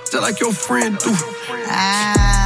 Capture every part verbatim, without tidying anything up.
Still like your friend do. Ah.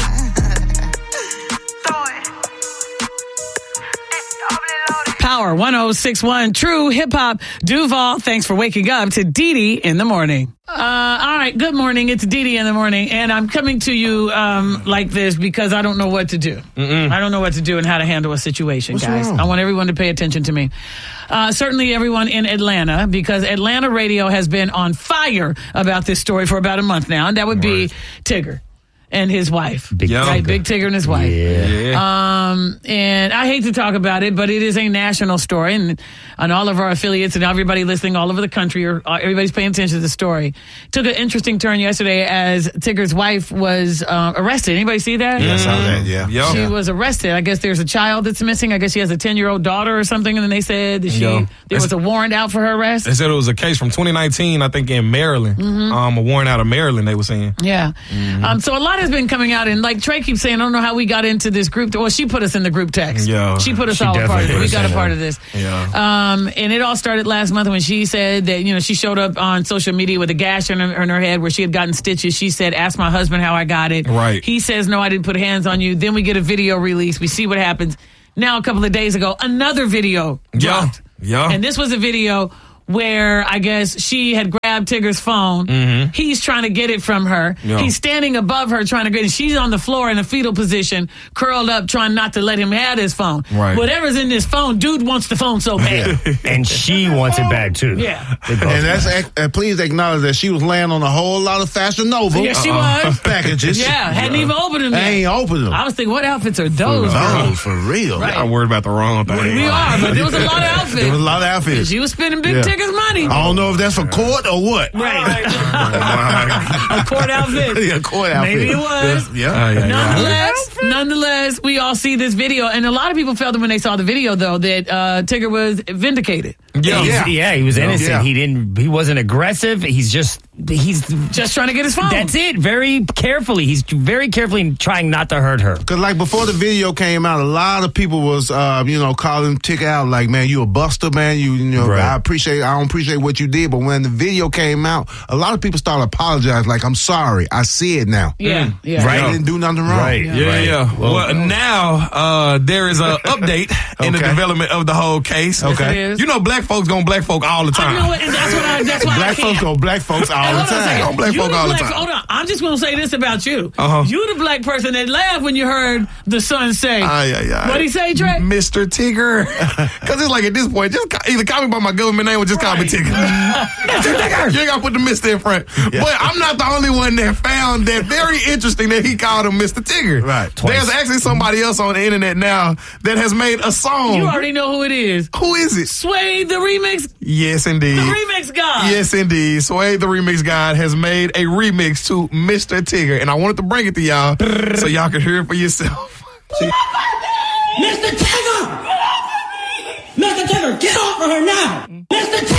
Power one oh six point one, True Hip Hop. Duval, thanks for waking up to Dee Dee in the morning. Uh, all right, good morning. It's Dee Dee in the morning, and I'm coming to you um, like this because I don't know what to do. Mm-mm. I don't know what to do and how to handle a situation, What's guys. wrong? I want everyone to pay attention to me. Uh, certainly everyone in Atlanta, because Atlanta radio has been on fire about this story for about a month now, and that would be Right. Tigger and his wife. Big right, Tigger. Big Tigger and his wife. Yeah. Yeah. Um, and I hate to talk about it, but it is a national story, and on all of our affiliates and everybody listening all over the country, or uh, everybody's paying attention to the story. Took an interesting turn yesterday as Tigger's wife was uh, arrested. Anybody see that? Yeah, I saw that, yeah. Yo. She was arrested. I guess there's a child that's missing. I guess she has a ten-year-old daughter or something, and then they said that she Yo. there was a warrant out for her arrest. They said it was a case from twenty nineteen, I think, in Maryland. Mm-hmm. Um, a warrant out of Maryland, they were saying. Yeah. Um, so a lot has been coming out, and like Trey keeps saying, I don't know how we got into this group. Well, she put us in the group text. Yeah. She put us She all a part of definitely it. put We us got in a part there. of this. Yeah. Um, and it all started last month when she said that, you know, she showed up on social media with a gash in her, in her head where she had gotten stitches. She said, ask my husband how I got it. Right. He says, no, I didn't put hands on you. Then we get a video release. We see what happens. Now, a couple of days ago, another video Yeah. dropped. Yeah. And this was a video where I guess she had grabbed Tigger's phone. Mm-hmm. He's trying to get it from her. Yeah. He's standing above her trying to get it. She's on the floor in a fetal position, curled up, trying not to let him have his phone. Right. Whatever's in this phone, dude wants the phone so bad. And she wants it bad, too. Yeah. They both And that's want it. uh, please acknowledge that she was laying on a whole lot of Fashion Nova Yes, she was. packages. Yeah, hadn't even opened them I yet. ain't opened them. I was thinking, what outfits are those? Oh, for real. Right. I'm worried about the wrong thing. We are, but there was a lot of outfits. There was a lot of outfits. She was spending big Yeah. Tigger's money. I don't know if that's for court or what. Right. A court outfit. Yeah, court outfit. Maybe it was. Yeah. Ah, yeah, yeah. Nonetheless, nonetheless, we all see this video, and a lot of people felt that when they saw the video, though, that uh, Tigger was vindicated. Yeah. He's- yeah, he was innocent. Yeah. He didn't. He wasn't aggressive. He's just. He's Just trying to get his phone. That's it. Very carefully. He's very carefully trying not to hurt her. Because, like, before the video came out, a lot of people was, uh, you know, calling Tick out, like, man, you a buster, man. You, you know, Right. I appreciate, I don't appreciate what you did. But when the video came out, a lot of people started apologizing, like, I'm sorry. I see it now. Yeah, yeah. Right. I didn't do nothing wrong. Right. Yeah, Right. yeah. Well, Well, now uh, there is an update in the Okay. development of the whole case. Yes, Okay. it is. You know, black folks gonna black folk all the I time. know it, and that's what I. That's why Black I can't. folks go black folks all Hey, the hold on a second. time. Don't black You folk the all the black- time. Hold on. I'm just going to say this about you. Uh-huh. You the black person that laughed when you heard the son say, Ay, ay, ay. what'd he say, Trey? Mister Tigger. Because it's like at this point, just ca- either call me by my government name or just call me Right. Tigger. Mister Tigger. You ain't got to put the Mister in front. But I'm not the only one that found that very interesting that he called him Mister Tigger. Right. There's Twice. actually somebody else on the internet now that has made a song. You already know who it is. Who is it? Sway the remix, Yes, indeed. the remix guy. Yes, indeed. Sway the Remix God has made a remix to Mister Tigger, and I wanted to bring it to y'all so y'all can hear it for yourself. Mister Tigger! Mister Tigger, get off of her now! Mister Tigger!